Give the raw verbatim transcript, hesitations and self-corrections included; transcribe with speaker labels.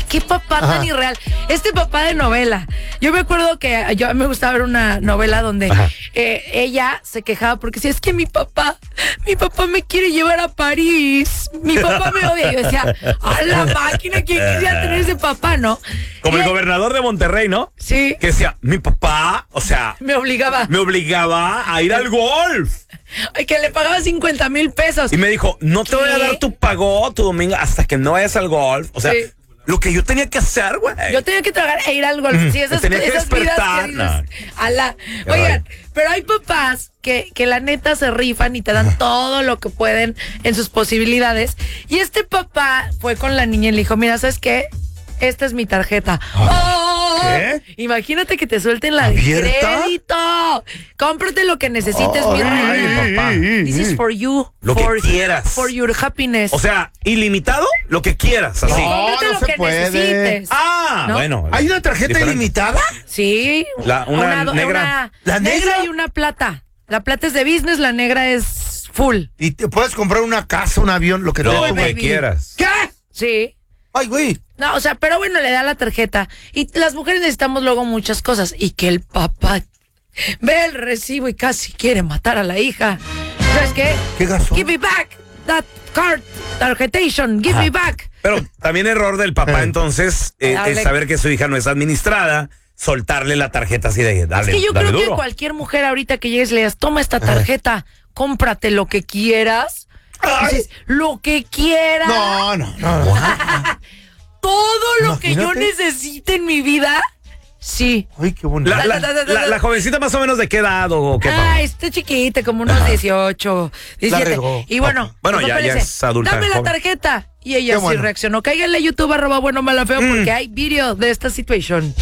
Speaker 1: qué papá tan irreal. Este papá de novela. Yo me acuerdo que yo me gustaba ver una novela donde eh, ella se quejaba porque decía, es que mi papá, mi papá me quiere llevar a París. Mi papá me odia. Y yo decía, a la máquina, ¿quién quisiera tener ese papá, no?
Speaker 2: Como
Speaker 1: y
Speaker 2: el
Speaker 1: él,
Speaker 2: gobernador de Monterrey, ¿no?
Speaker 1: Sí.
Speaker 2: Que decía, mi papá, o sea,
Speaker 1: me obligaba.
Speaker 2: me obligaba a ir al golf.
Speaker 1: Ay, que le pagaba cincuenta mil pesos.
Speaker 2: Y me dijo, no te voy a
Speaker 1: ¿Qué?
Speaker 2: dar tu pago tu domingo hasta que no vayas al golf. O sea,
Speaker 1: Sí.
Speaker 2: lo que yo tenía que hacer, güey.
Speaker 1: Yo tenía que tragar e ir al golf. Sí, esas,
Speaker 2: tenía que
Speaker 1: esas vidas
Speaker 2: despertar.
Speaker 1: que dices,
Speaker 2: No.
Speaker 1: ala.
Speaker 2: Qué
Speaker 1: Oigan,
Speaker 2: raro.
Speaker 1: pero hay papás que, que la neta se rifan y te dan todo lo que pueden en sus posibilidades. Y este papá fue con la niña y le dijo, mira, ¿sabes qué? Esta es mi tarjeta. ¡Oh!
Speaker 2: ¿Qué?
Speaker 1: Imagínate que te suelten la de
Speaker 3: ¿Abierta?
Speaker 1: crédito. Cómprate lo que necesites, mi
Speaker 3: Ay,
Speaker 1: reina.
Speaker 3: papá.
Speaker 1: This is for you.
Speaker 2: Lo que
Speaker 1: for,
Speaker 2: quieras.
Speaker 1: For your happiness.
Speaker 2: O sea, ilimitado, lo que quieras, así.
Speaker 3: No,
Speaker 1: Cómprate
Speaker 3: no
Speaker 1: lo
Speaker 3: se
Speaker 1: que
Speaker 3: puede.
Speaker 1: necesites.
Speaker 2: Ah,
Speaker 1: ¿No?
Speaker 2: bueno.
Speaker 3: ¿Hay una tarjeta
Speaker 2: Diferente.
Speaker 3: ilimitada?
Speaker 1: Sí.
Speaker 2: La- una
Speaker 1: do-
Speaker 2: negra.
Speaker 1: una
Speaker 3: ¿La negra?
Speaker 1: y una plata. La plata es de business, la negra es full.
Speaker 3: Y te puedes comprar una casa, un avión, lo que
Speaker 2: Lo
Speaker 3: te
Speaker 2: que
Speaker 1: baby.
Speaker 2: quieras.
Speaker 3: ¿Qué?
Speaker 1: Sí.
Speaker 3: Ay, güey.
Speaker 1: No, o sea, pero bueno, le da la tarjeta. Y las mujeres necesitamos luego muchas cosas. Y que el papá ve el recibo y casi quiere matar a la hija. ¿Sabes qué?
Speaker 3: ¿Qué gasó?
Speaker 1: Give me back that card, tarjetation, give me back.
Speaker 2: Pero también error del papá,
Speaker 3: Eh.
Speaker 2: entonces, eh,
Speaker 1: Dale.
Speaker 2: es saber que su hija no es administrada, soltarle la tarjeta así de dale,
Speaker 1: Es que yo
Speaker 2: dale
Speaker 1: creo que
Speaker 2: duro.
Speaker 1: cualquier mujer ahorita que llegues le digas, toma esta tarjeta, cómprate lo que quieras. Dices, lo que quieras.
Speaker 3: No, no, no. no.
Speaker 1: Todo lo que yo
Speaker 3: Imagínate.
Speaker 1: necesite en mi vida, sí.
Speaker 3: Ay, qué bonito.
Speaker 2: La, la- la- la jovencita más o menos de qué edad o qué, papá?
Speaker 1: Ah, está chiquita, como unos dieciocho, diecisiete.
Speaker 3: regó.
Speaker 1: Y bueno,
Speaker 2: Bueno,
Speaker 1: el
Speaker 2: ya-
Speaker 1: papá
Speaker 2: ya
Speaker 1: le dice,
Speaker 2: es adulta,
Speaker 1: dame la
Speaker 2: joven.
Speaker 1: tarjeta. Y ella
Speaker 3: Qué
Speaker 1: sí
Speaker 3: bueno.
Speaker 1: reaccionó. Cáiganle a YouTube, arroba bueno, mala, feo, porque hay video de esta situación.